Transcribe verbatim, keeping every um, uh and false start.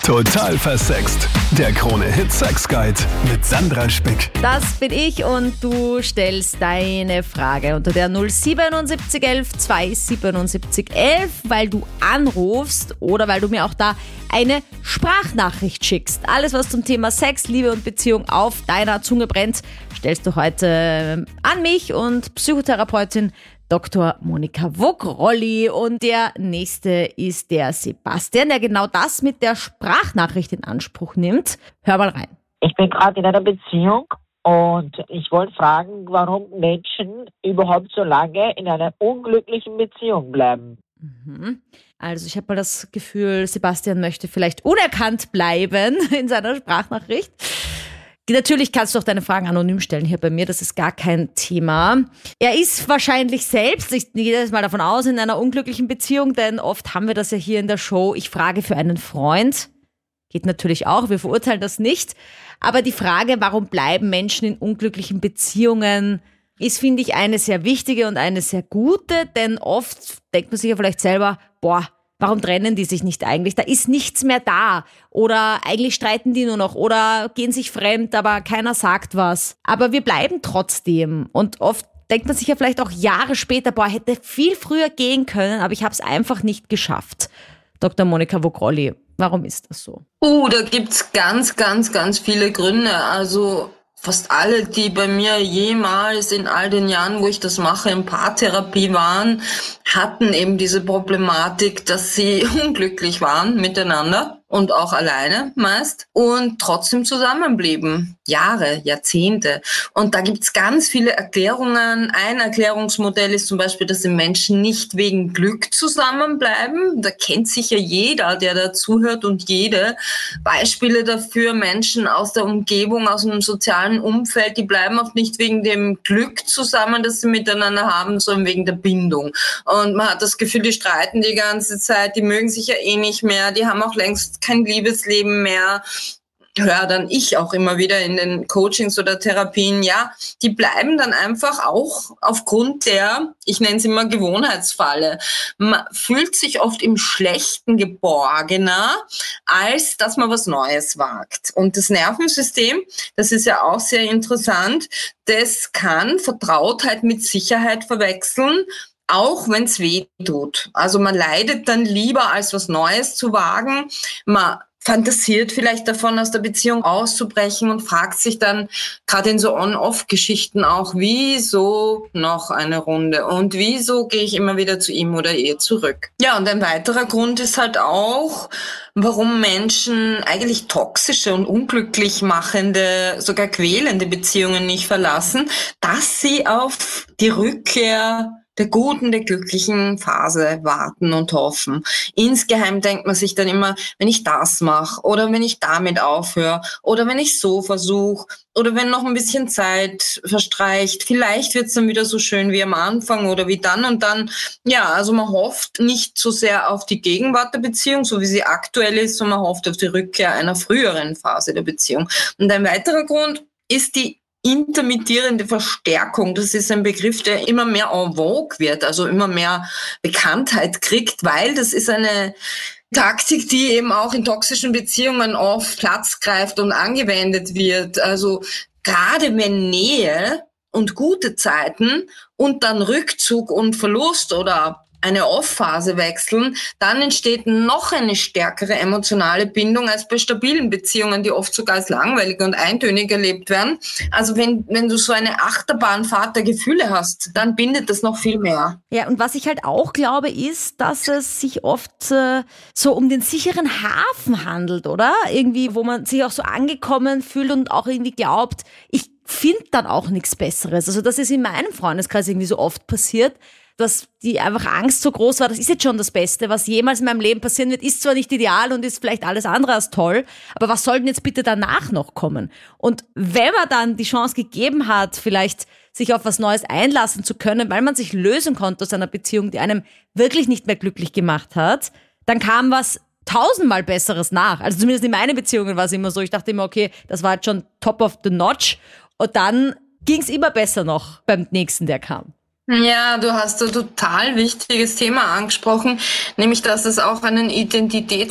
Total versext. Der Krone-Hit Sex Guide mit Sandra Spick. Das bin ich und du stellst deine Frage unter der null siebenundsiebzig elf zweihundertsiebenundsiebzig elf, weil du anrufst oder weil du mir auch da eine Sprachnachricht schickst. Alles, was zum Thema Sex, Liebe und Beziehung auf deiner Zunge brennt, stellst du heute an mich und Psychotherapeutin Doktor Monika Vogrolli. Und der nächste ist der Sebastian, der genau das mit der Sprachnachricht in Anspruch nimmt. Hör mal rein. Ich bin gerade in einer Beziehung und ich wollte fragen, warum Menschen überhaupt so lange in einer unglücklichen Beziehung bleiben. Mhm. Also ich habe mal das Gefühl, Sebastian möchte vielleicht unerkannt bleiben in seiner Sprachnachricht. Natürlich kannst du auch deine Fragen anonym stellen hier bei mir, das ist gar kein Thema. Er ist wahrscheinlich selbst, ich gehe jetzt mal davon aus, in einer unglücklichen Beziehung, denn oft haben wir das ja hier in der Show. Ich frage für einen Freund, geht natürlich auch, wir verurteilen das nicht. Aber die Frage, warum bleiben Menschen in unglücklichen Beziehungen, ist, finde ich, eine sehr wichtige und eine sehr gute, denn oft denkt man sich ja vielleicht selber, boah, warum trennen die sich nicht eigentlich? Da ist nichts mehr da. Oder eigentlich streiten die nur noch oder gehen sich fremd, aber keiner sagt was. Aber wir bleiben trotzdem. Und oft denkt man sich ja vielleicht auch Jahre später, boah, hätte viel früher gehen können, aber ich habe es einfach nicht geschafft. Doktor Monika Vogrolli, warum ist das so? Uh, da gibt's ganz, ganz, ganz viele Gründe. Also fast alle, die bei mir jemals in all den Jahren, wo ich das mache, in Paartherapie waren, hatten eben diese Problematik, dass sie unglücklich waren miteinander und auch alleine meist und trotzdem zusammenblieben. Jahre, Jahrzehnte. Und da gibt's ganz viele Erklärungen. Ein Erklärungsmodell ist zum Beispiel, dass die Menschen nicht wegen Glück zusammenbleiben. Da kennt sicher jeder, der da zuhört und jede. Beispiele dafür, Menschen aus der Umgebung, aus dem sozialen Umfeld, die bleiben oft nicht wegen dem Glück zusammen, das sie miteinander haben, sondern wegen der Bindung. Und man hat das Gefühl, die streiten die ganze Zeit, die mögen sich ja eh nicht mehr, die haben auch längst kein Liebesleben mehr. Höre dann ich auch immer wieder in den Coachings oder Therapien, ja, die bleiben dann einfach auch aufgrund der, ich nenne es immer Gewohnheitsfalle. Man fühlt sich oft im Schlechten geborgener, als dass man was Neues wagt. Und das Nervensystem, das ist ja auch sehr interessant, das kann Vertrautheit mit Sicherheit verwechseln, auch wenn es weh tut. Also man leidet dann lieber, als was Neues zu wagen. Man fantasiert vielleicht davon, aus der Beziehung auszubrechen und fragt sich dann, gerade in so On-Off-Geschichten auch, wieso noch eine Runde und wieso gehe ich immer wieder zu ihm oder ihr zurück. Ja, und ein weiterer Grund ist halt auch, warum Menschen eigentlich toxische und unglücklich machende, sogar quälende Beziehungen nicht verlassen, dass sie auf die Rückkehr der guten, der glücklichen Phase warten und hoffen. Insgeheim denkt man sich dann immer, wenn ich das mache oder wenn ich damit aufhöre oder wenn ich so versuche oder wenn noch ein bisschen Zeit verstreicht, vielleicht wird es dann wieder so schön wie am Anfang oder wie dann und dann. Ja, also man hofft nicht so sehr auf die Gegenwart der Beziehung, so wie sie aktuell ist, sondern man hofft auf die Rückkehr einer früheren Phase der Beziehung. Und ein weiterer Grund ist die intermittierende Verstärkung. Das ist ein Begriff, der immer mehr en vogue wird, also immer mehr Bekanntheit kriegt, weil das ist eine Taktik, die eben auch in toxischen Beziehungen oft Platz greift und angewendet wird. Also gerade wenn Nähe und gute Zeiten und dann Rückzug und Verlust oder eine Off-Phase wechseln, dann entsteht noch eine stärkere emotionale Bindung als bei stabilen Beziehungen, die oft sogar als langweilig und eintönig erlebt werden. Also wenn, wenn du so eine Achterbahnfahrt der Gefühle hast, dann bindet das noch viel mehr. Ja, und was ich halt auch glaube, ist, dass es sich oft äh, so um den sicheren Hafen handelt, oder? Irgendwie, wo man sich auch so angekommen fühlt und auch irgendwie glaubt, ich finde dann auch nichts Besseres. Also das ist in meinem Freundeskreis irgendwie so oft passiert, dass die einfach Angst so groß war, das ist jetzt schon das Beste, was jemals in meinem Leben passieren wird, ist zwar nicht ideal und ist vielleicht alles andere als toll, aber was soll denn jetzt bitte danach noch kommen? Und wenn man dann die Chance gegeben hat, vielleicht sich auf was Neues einlassen zu können, weil man sich lösen konnte aus einer Beziehung, die einem wirklich nicht mehr glücklich gemacht hat, dann kam was tausendmal Besseres nach. Also zumindest in meinen Beziehungen war es immer so, ich dachte immer, okay, das war jetzt schon top of the notch und dann ging es immer besser noch beim nächsten, der kam. Ja, du hast ein total wichtiges Thema angesprochen, nämlich dass es auch einen Identitätsverlust